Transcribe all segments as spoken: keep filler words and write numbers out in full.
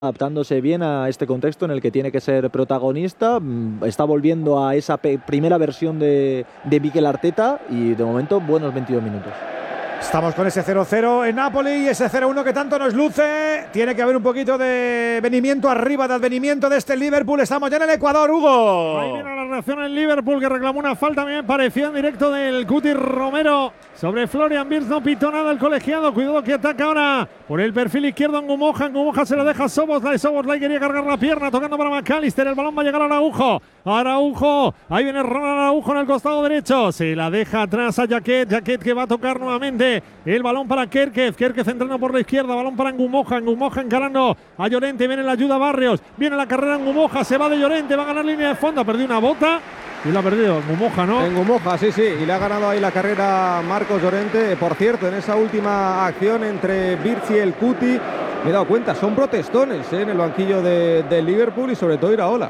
adaptándose bien a este contexto en el que tiene que ser protagonista. Está volviendo a esa primera versión de, de Mikel Arteta y de momento buenos veintidós minutos. Estamos con ese cero cero en Napoli y ese cero uno que tanto nos luce. Tiene que haber un poquito de venimiento arriba, de advenimiento de este Liverpool. Estamos ya en el Ecuador, Hugo. Ahí viene la reacción en Liverpool, que reclamó una falta, me pareció en directo del Cuti Romero sobre Florian Wirtz. No pitó nada el colegiado. Cuidado que ataca ahora por el perfil izquierdo en Ngumoja. En Ngumoja se lo deja Szoboszlai. Szoboszlai quería cargar la pierna, tocando para McAllister. El balón va a llegar a Araujo. Araujo. Ahí viene Ronald Araujo en el costado derecho. Se la deja atrás a Jaquet. Jaquet que va a tocar nuevamente. El balón para Kerkez. Kerkez entrando por la izquierda. Balón para Ngumoja. Ngumoja encarando a Llorente. Viene la ayuda a Barrios. Viene la carrera en Ngumoja. Se va de Llorente. Va a ganar línea de fondo. Ha perdido una bota. Y la ha perdido en Ngumoja, ¿no? En Ngumoja, sí, sí. Y le ha ganado ahí la carrera Marcos Llorente. Por cierto, en esa última acción entre Wirtz y el Cuti, me he dado cuenta, son protestones ¿eh? en el banquillo de, de Liverpool y sobre todo Iraola.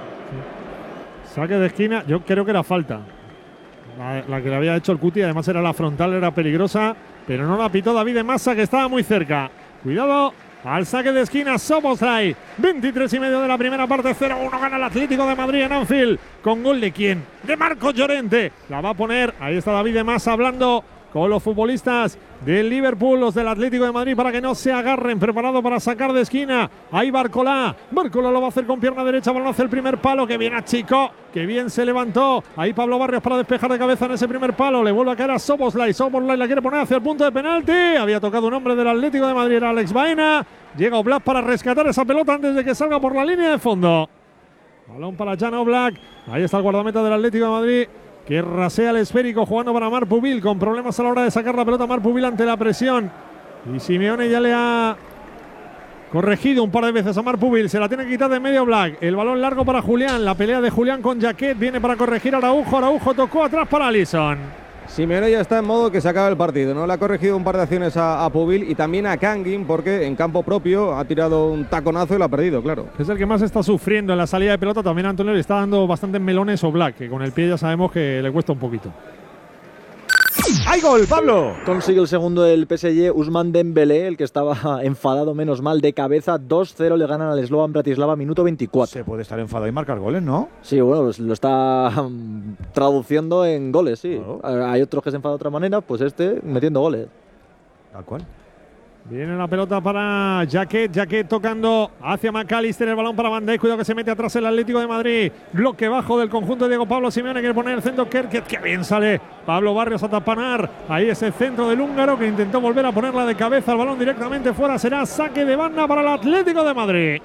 Sí. Saque de esquina, yo creo que era falta. La, la que le había hecho el Cuti, además era la frontal, era peligrosa, pero no la pitó David de Massa, que estaba muy cerca. Cuidado. Al saque de esquina, Szoboszlai. veintitrés y medio de la primera parte, cero uno gana el Atlético de Madrid en Anfield. ¿Con gol de quién? De Marcos Llorente. La va a poner, ahí está David de Massa hablando con los futbolistas del Liverpool, los del Atlético de Madrid, para que no se agarren. Preparado para sacar de esquina. Ahí Barcolá. Barcolá lo va a hacer con pierna derecha. Balón hacia el primer palo. Que bien achicó. Que bien se levantó. Ahí Pablo Barrios para despejar de cabeza en ese primer palo. Le vuelve a caer a Szoboszlai. Szoboszlai la quiere poner hacia el punto de penalti. Había tocado un hombre del Atlético de Madrid, era Alex Baena. Llega Oblak para rescatar esa pelota antes de que salga por la línea de fondo. Balón para Jan Oblak. Ahí está el guardameta del Atlético de Madrid, que rasea el esférico, jugando para Marc Pubil, con problemas a la hora de sacar la pelota Marc Pubil ante la presión. Y Simeone ya le ha corregido un par de veces a Marc Pubil. Se la tiene que quitar de medio Oblak. El balón largo para Julián. La pelea de Julián con Jaquet. Viene para corregir a Araujo. Araujo tocó atrás para Alisson. Simeone ya está en modo que se acaba el partido, ¿no? Le ha corregido un par de acciones a, a Pubil y también a Kangin, porque en campo propio ha tirado un taconazo y lo ha perdido, claro. Es el que más está sufriendo en la salida de pelota. También Antonio le está dando bastantes melones Oblak, que con el pie ya sabemos que le cuesta un poquito. ¡Hay gol, Pablo! Consigue el segundo del P S G, Ousmane Dembélé, el que estaba enfadado, menos mal, de cabeza. dos cero le ganan al Slovan Bratislava, minuto veinticuatro. Se puede estar enfadado y marcar goles, ¿no? Sí, bueno, pues lo está um, traduciendo en goles, sí. Claro. Hay otros que se enfadan de otra manera, pues este metiendo goles. ¿Tal cual? Viene la pelota para Jaquet, Jaquet tocando hacia McAllister, el balón para Van Dijk, cuidado que se mete atrás el Atlético de Madrid, bloque bajo del conjunto de Diego Pablo Simeone, quiere poner el centro Kerkez, que bien sale Pablo Barrios a tapanar, ahí ese centro del húngaro que intentó volver a ponerla de cabeza, el balón directamente fuera, será saque de banda para el Atlético de Madrid.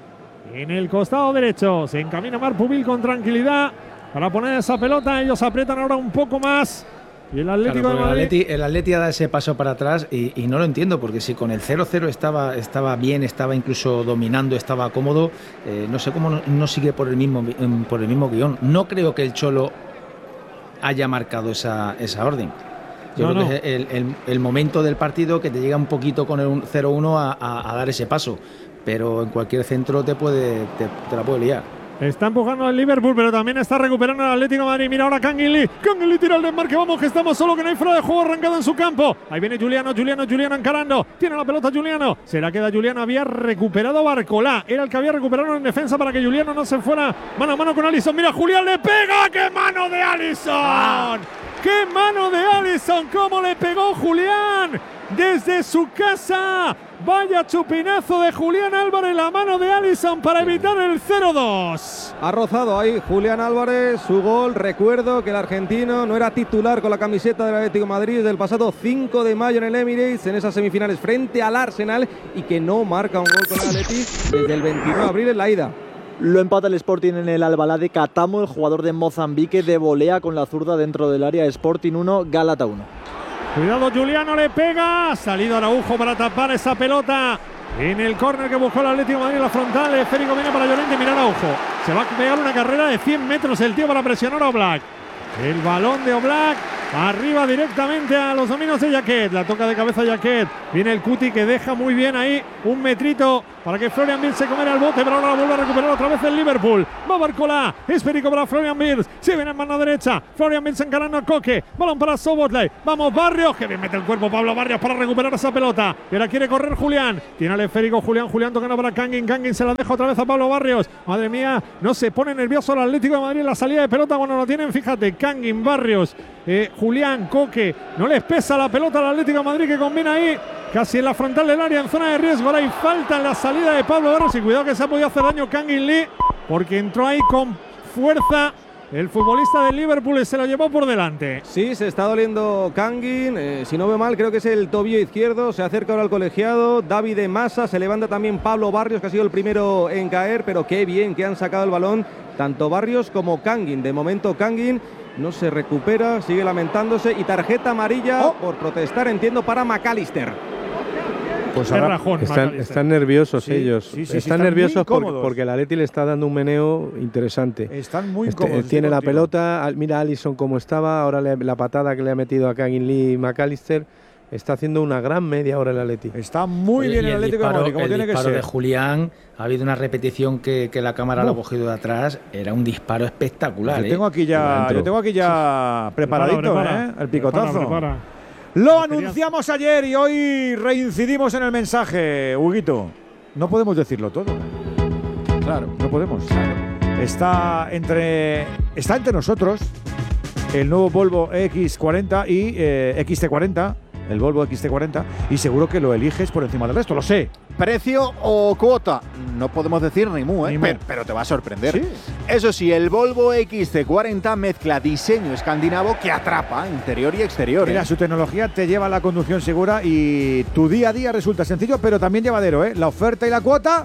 En el costado derecho se encamina Marc Pubil con tranquilidad para poner esa pelota, ellos aprietan ahora un poco más. Y el Atlético claro, de Madrid. El Atleti, el Atleti da ese paso para atrás y, y no lo entiendo, porque si con el cero cero estaba, estaba bien, estaba incluso dominando, estaba cómodo, eh, no sé cómo no, no sigue por el mismo por el mismo guión. No creo que el Cholo haya marcado esa, esa orden. Yo no, creo no. que es el, el, el momento del partido que te llega un poquito con el cero uno a, a, a dar ese paso, pero en cualquier centro te, puede, te, te la puede liar. Está empujando el Liverpool, pero también está recuperando el Atlético de Madrid. Mira ahora Kangin Lee. Kangin Lee tira el desmarque. Vamos, que estamos solo, que no hay fuera de juego arrancado en su campo. Ahí viene Juliano, Juliano, Juliano encarando. Tiene la pelota Juliano. Se la queda Juliano. Había recuperado Barcolá. Era el que había recuperado en defensa para que Juliano no se fuera mano a mano con Alisson. Mira, Julián le pega. ¡Qué mano de Alisson! Ah. ¡Qué mano de Alisson! ¿Cómo le pegó Julián? Desde su casa. Vaya chupinazo de Julián Álvarez, la mano de Alisson para evitar el cero dos. Ha rozado ahí Julián Álvarez su gol. Recuerdo que el argentino no era titular con la camiseta del Atlético de Madrid desde el pasado cinco de mayo en el Emirates, en esas semifinales frente al Arsenal, y que no marca un gol con el Atleti desde el veintinueve de abril en la ida. Lo empata el Sporting en el Albalá de Catamo, el jugador de Mozambique de volea con la zurda dentro del área. Sporting uno, Gálata uno. Cuidado, Juliano le pega. Ha salido Araujo para tapar esa pelota en el córner que buscó el Atlético de Madrid. La frontal, el esférico viene para Llorente. Mira Araujo. Se va a pegar una carrera de cien metros el tío para presionar a Oblak. El balón de Oblak arriba directamente a los dominios de Jaquet. La toca de cabeza Jaquet. Viene el Cuti que deja muy bien ahí un metrito para que Florian Wirtz se comiera el bote, pero ahora la vuelve a recuperar otra vez el Liverpool. Va Barcola, esférico para Florian Wirtz, se viene en mano derecha, Florian Wirtz encarando a Koke, balón para Szoboszlai, vamos Barrios, que bien mete el cuerpo Pablo Barrios para recuperar esa pelota, y ahora quiere correr Julián, tiene el esférico Julián, Julián tocando para Kangin, Kangin se la deja otra vez a Pablo Barrios, madre mía, no se pone nervioso el Atlético de Madrid en la salida de pelota cuando lo tienen, fíjate, Kangin, Barrios, eh, Julián, Koke, no les pesa la pelota al Atlético de Madrid que combina ahí, casi en la frontal del área, en zona de riesgo, ahora hay falta en la salida de Pablo Barrios y cuidado que se ha podido hacer daño Kangin Lee, porque entró ahí con fuerza el futbolista del Liverpool y se lo llevó por delante. Sí, se está doliendo Kangin, eh, si no veo mal creo que es el tobillo izquierdo, se acerca ahora al colegiado, David de Massa, se levanta también Pablo Barrios que ha sido el primero en caer, pero qué bien que han sacado el balón tanto Barrios como Kangin. De momento Kangin no se recupera, sigue lamentándose y tarjeta amarilla oh. por protestar, entiendo, para McAllister. Pues ahora rajón, están, están nerviosos sí, ellos. Sí, sí, están, sí, están nerviosos porque, porque el Atleti le está dando un meneo interesante. Están muy este, cómodos. Tiene la pelota, mira a Alisson cómo estaba, ahora le, la patada que le ha metido a Kangin Lee y McAllister. Está haciendo una gran media hora el Atleti. Está muy Oye, bien el Atlético de Madrid, como el tiene que ser. El disparo de Julián, ha habido una repetición que, que la cámara no. lo ha cogido de atrás, era un disparo espectacular. Yo ¿eh? tengo aquí ya, yo tengo aquí ya sí. preparadito, prepara, prepara. ¿eh? El picotazo. Prepara, prepara. Lo anunciamos ayer y hoy reincidimos en el mensaje, Huguito. No podemos decirlo todo. Claro, no podemos. Claro. Está entre, está entre nosotros el nuevo Volvo X cuarenta y eh, X T cuarenta. El Volvo X T cuarenta, y seguro que lo eliges por encima del resto, lo sé. ¿Precio o cuota? No podemos decir ni mu, ¿eh? Ni mu. Pero, pero te va a sorprender. ¿Sí? Eso sí, el Volvo X T cuarenta mezcla diseño escandinavo que atrapa interior y exterior. Mira, ¿eh? su tecnología te lleva a la conducción segura y tu día a día resulta sencillo, pero también llevadero, ¿eh? La oferta y la cuota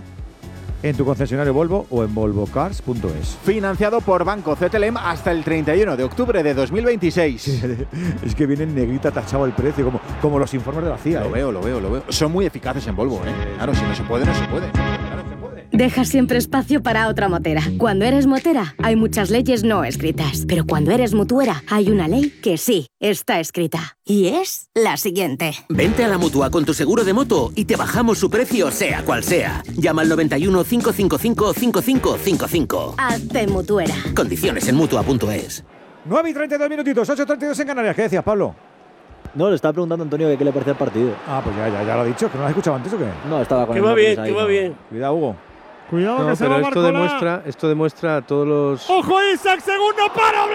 en tu concesionario Volvo o en volvo cars punto es. Financiado por Banco C T L M hasta el treinta y uno de octubre de dos mil veintiséis. Es que viene en negrita tachado el precio, como, como los informes de la C I A. Lo ¿eh? veo, lo veo, lo veo. Son muy eficaces en Volvo, ¿eh? Claro, si no se puede, no se puede. Claro, se puede. Deja siempre espacio para otra motera. Cuando eres motera, hay muchas leyes no escritas. Pero cuando eres mutuera, hay una ley que sí está escrita. Y es la siguiente. Vente a la Mutua con tu seguro de moto y te bajamos su precio sea cual sea. Llama al noventa y uno, cinco cinco cinco, cinco cinco cinco cinco. Hazte mutuera. Condiciones en mutua punto es. nueve y treinta y dos minutitos, ocho y treinta y dos en Canarias. ¿Qué decías, Pablo? No, le estaba preguntando a Antonio que qué le parecía el partido. Ah, pues ya, ya, ya lo ha dicho, que no lo has escuchado antes o qué. No, estaba con que el va bien, ahí, que va no. bien. Cuidado, Hugo. Cuidado no, que se pero va esto Barcola. demuestra, esto demuestra a todos los. ¡Ojo Isaac! ¡Segundo para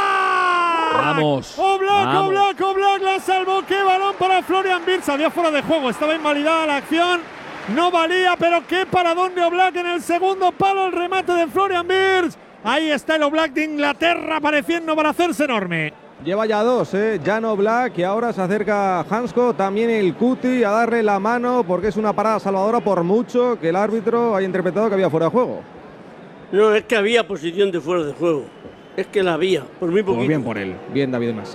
Oblak! ¡Vamos! Oblak, Vamos. Oblak, Oblak la salvó. ¡Qué balón para Florian Wirtz! Había fuera de juego, estaba invalidada la acción. No valía, pero qué paradón de Oblak en el segundo palo. El remate de Florian Wirtz. Ahí está el Oblak de Inglaterra apareciendo para hacerse enorme. Lleva ya dos, ¿eh? Jan Oblak, y ahora se acerca Hansko, también el Cuti, a darle la mano porque es una parada salvadora por mucho que el árbitro haya interpretado que había fuera de juego. No, es que había posición de fuera de juego. Es que la había, por muy poquito. Pues bien por él, bien David Massa.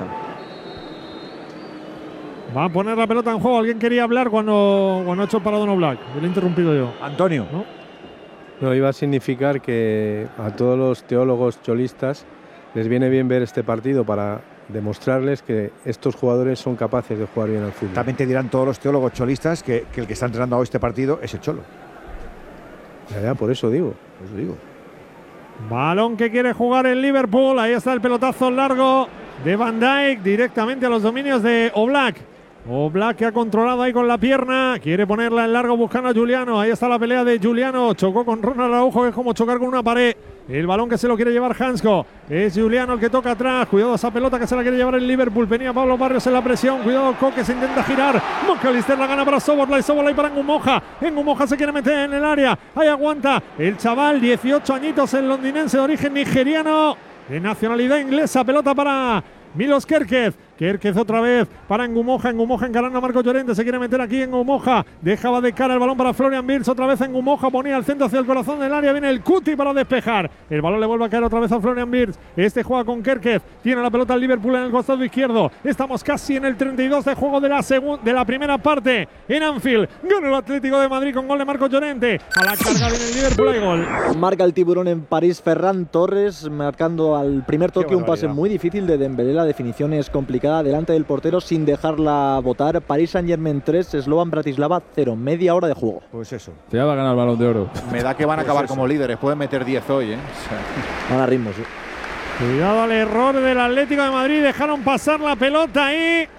Va a poner la pelota en juego. ¿Alguien quería hablar cuando, cuando ha hecho el paradón Oblak? Yo le he interrumpido yo. Antonio. ¿No? No, iba a significar que a todos los teólogos cholistas les viene bien ver este partido para demostrarles que estos jugadores son capaces de jugar bien al fútbol. También te dirán todos los teólogos cholistas que, que el que está entrenando hoy este partido es el Cholo. Ya, ya, por eso digo, por eso digo. Balón que quiere jugar el Liverpool. Ahí está el pelotazo largo de Van Dijk directamente a los dominios de Oblak. Oblak que ha controlado ahí con la pierna. Quiere ponerla en largo buscando a Giuliano. Ahí está la pelea de Giuliano. Chocó con Ronald Araujo, que es como chocar con una pared. El balón que se lo quiere llevar Hansko. Es Giuliano el que toca atrás. Cuidado esa pelota que se la quiere llevar el Liverpool. Venía Pablo Barrios en la presión. Cuidado Koke, se intenta girar. McAllister la gana para Szoboszlai. Szoboszlai para Ngumoja. Ngumoja se quiere meter en el área. Ahí aguanta el chaval. dieciocho añitos, el londinense de origen nigeriano. De nacionalidad inglesa. Pelota para Milos Kerkez. Kerkez otra vez para Ngumoja. Ngumoja encarando a Marco Llorente. Se quiere meter aquí en Ngumoja. Dejaba de cara el balón para Florian Wirtz. Otra vez en Ngumoja. Ponía el centro hacia el corazón del área. Viene el Cuti para despejar. El balón le vuelve a caer otra vez a Florian Wirtz. Este juega con Kerkez. Tiene la pelota el Liverpool en el costado izquierdo. Estamos casi en el treinta y dos de juego de la, de la primera parte. En Anfield. Gana el Atlético de Madrid con gol de Marco Llorente. A la carga viene el Liverpool. Hay gol. Marca el tiburón en París Ferran Torres, marcando al primer toque un pase muy difícil de Dembélé. La definición es complicada queda delante del portero sin dejarla botar. Paris Saint-Germain tres, Slovan Bratislava cero, media hora de juego. Pues eso. Ya va a ganar el Balón de Oro. Me da que van a Pues acabar eso. como líderes, pueden meter diez hoy, ¿eh? Van a ritmo, sí. Cuidado al error del Atlético de Madrid, dejaron pasar la pelota ahí.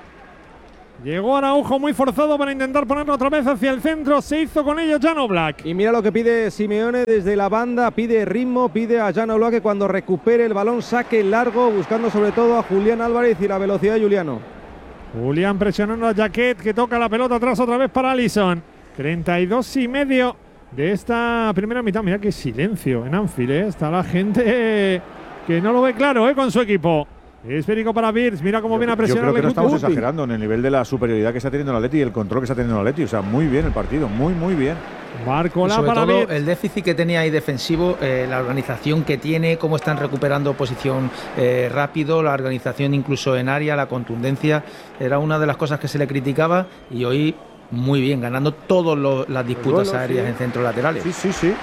Llegó Araujo muy forzado para intentar ponerlo otra vez hacia el centro, se hizo con ello Jan Oblak. Y mira lo que pide Simeone desde la banda, pide ritmo, pide a Jan Oblak que cuando recupere el balón saque largo, buscando sobre todo a Julián Álvarez y la velocidad de Juliano. Julián presionando a Jaquet, que toca la pelota atrás otra vez para Alisson. treinta y dos y medio de esta primera mitad. Mira qué silencio en Anfield, ¿eh? Está la gente eh, que no lo ve claro, ¿eh? Con su equipo. Esférico para Birz, mira cómo viene a Yo presionar. creo que no estamos Guti. exagerando en el nivel de la superioridad que está teniendo el Atleti y el control que está teniendo el Atleti. O sea, muy bien el partido, muy, muy bien. Barcola sobre para todo Birz. el déficit que tenía ahí defensivo, eh, la organización que tiene, cómo están recuperando posición eh, rápido, la organización incluso en área, la contundencia, era una de las cosas que se le criticaba y hoy muy bien, ganando todas las disputas Bueno, aéreas sí. en centros laterales. Sí, sí, sí.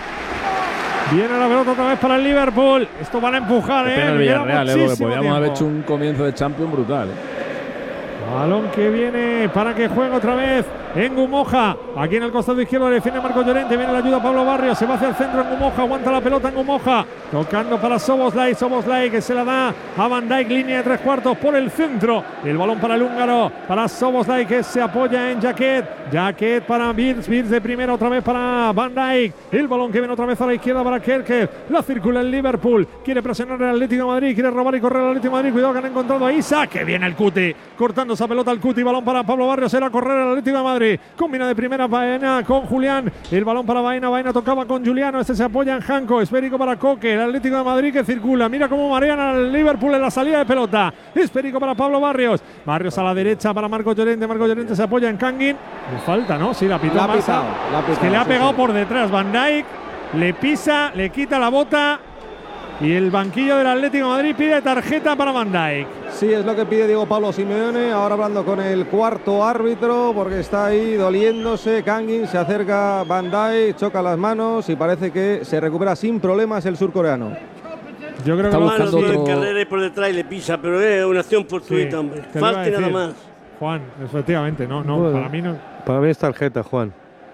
Viene la pelota otra vez para el Liverpool. Esto van a empujar, Qué ¿eh? pena el Queda Villarreal, eh, porque muchísimo podíamos haber tiempo. hecho un comienzo de Champions brutal. eh. Balón que viene para que juegue otra vez en Gumoja. Aquí en el costado izquierdo le defiende Marco Llorente. Viene la ayuda a Pablo Barrios. Se va hacia el centro en Gumoja. Aguanta la pelota en Gumoja. Tocando para Szoboszlai. Szoboszlai que se la da a Van Dijk. Línea de tres cuartos por el centro. El balón para el húngaro. Para Szoboszlai que se apoya en Jaquet. Jaquet para Birz. Birz de primera otra vez para Van Dijk. El balón que viene otra vez a la izquierda para Kerker. La circula el Liverpool. Quiere presionar el Atlético de Madrid. Quiere robar y correr el Atlético de Madrid. Cuidado que han encontrado a Isa. Que viene el Cuti. Cortando esa pelota al Cuti. Balón para Pablo Barrios. Era correr el Atlético de Madrid. Combina de primera Baena con Julián. El balón para Baena. Baena tocaba con Juliano. Este se apoya en Janko. Esférico para Coque. El Atlético de Madrid que circula. Mira cómo marean al Liverpool en la salida de pelota. Esférico para Pablo Barrios. Barrios a la derecha para Marco Llorente. Marco Llorente se apoya en Kangin. Le falta, ¿no? Sí, la pitó La ha Massa. pitado, la ha Es que pitado, le ha sí, pegado sí. por detrás. Van Dijk le pisa, le quita la bota. Y el banquillo del Atlético de Madrid pide tarjeta para Van Dijk. Sí, es lo que pide Diego Pablo Simeone. Ahora hablando con el cuarto árbitro porque está ahí doliéndose. Kangin se acerca, Van Dijk choca las manos y parece que se recupera sin problemas el surcoreano. Yo creo Está que lo buscando Malo, otro- el carrera y por detrás y le pisa, pero es una acción Sí, fortuita, hombre. te lo iba a Falta y nada decir. más. Juan, efectivamente, no, no, Bueno. para mí no. Para mí es tarjeta, Juan.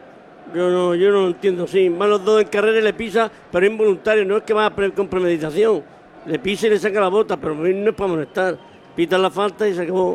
Yo no, yo no entiendo, sí. Van los dos en carrera y le pisa, pero es involuntario, no es que va pre- con premeditación. Le pisa y le saca la bota, pero no es para molestar. Pita la falta y se acabó.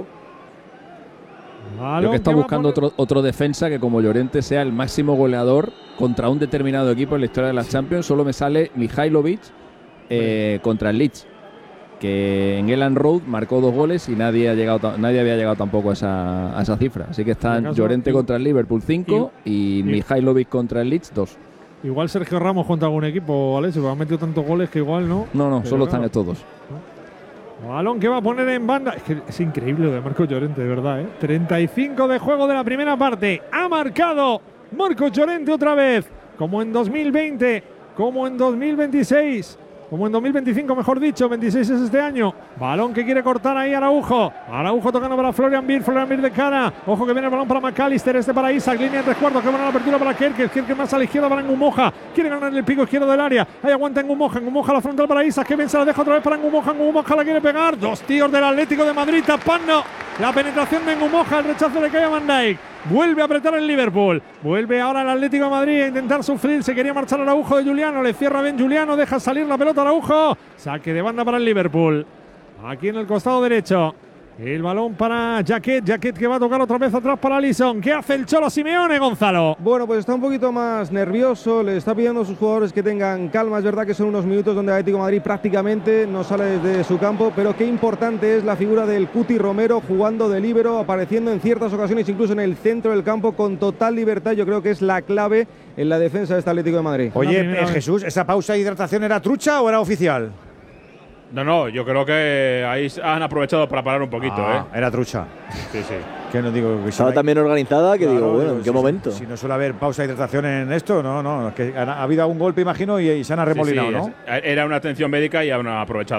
Balón Creo que está que va a buscando poner- otro, otro defensa que como Llorente sea el máximo goleador contra un determinado equipo en la historia de las Champions. Solo me sale Mihailovic eh, contra el Leeds, que en Elland Road marcó dos goles y nadie ha llegado ta- nadie había llegado tampoco a esa, a esa cifra. Así que En están caso- Llorente y- contra el Liverpool cinco y, y- Mihailovic contra el Leeds dos. Igual Sergio Ramos contra algún equipo, Alessio, porque ha metido tantos goles que igual no. No, no, Pero solo claro. están estos dos. Balón que va a poner en banda. Es que es increíble lo de Marco Llorente, de verdad, ¿eh? treinta y cinco de juego de la primera parte. Ha marcado Marco Llorente otra vez. Como en dos mil veinte, como en dos mil veintiséis, como en dos mil veinticinco, mejor dicho. veintiséis es este año. Balón que quiere cortar ahí Araujo. Araujo tocando para Florian Wirtz. Florian Wirtz de cara. Ojo que viene el balón para McAllister. Este para Isaac. Línea de tres cuartos. Que van a la apertura para Kerker. Kerker más a la izquierda para Ngumoja. Quiere ganar el pico izquierdo del área. Ahí aguanta Ngumoja. Ngumoja la frontal para Isaac. Que bien se la deja otra vez para Ngumoja. Ngumoja la quiere pegar. Dos tíos del Atlético de Madrid tapando la penetración de Ngumoja. El rechazo le cae a Van Dijk. Vuelve a apretar el Liverpool. Vuelve ahora el Atlético de Madrid a intentar sufrir. Se quería marchar Araujo de Juliano. Le cierra bien Juliano. Deja salir la pelota Araujo. Saque de banda para el Liverpool. Aquí en el costado derecho. El balón para Jaquet. Jaquet que va a tocar otra vez atrás para Alisson. ¿Qué hace el Cholo Simeone, Gonzalo? Bueno, pues está un poquito más nervioso, le está pidiendo a sus jugadores que tengan calma. Es verdad que son unos minutos donde el Atlético de Madrid prácticamente no sale desde su campo, pero qué importante es la figura del Cuti Romero jugando de líbero, apareciendo en ciertas ocasiones incluso en el centro del campo con total libertad. Yo creo que es la clave en la defensa de este Atlético de Madrid. Oye, primera eh, vez. Jesús, ¿esa pausa de hidratación era trucha o era oficial? No, no, yo creo que ahí han aprovechado para parar un poquito, Ah, ¿eh? Era trucha. Sí, sí. Que no digo que Estaba si- tan bien organizada que Claro, digo, bueno, digo, ¿en qué si- momento? Si no suele haber pausa de hidratación en esto, no, no. Es que ha, ha habido algún golpe, imagino, y, y se han Sí, arremolinado, sí, ¿no? es- Era una atención médica y han aprovechado.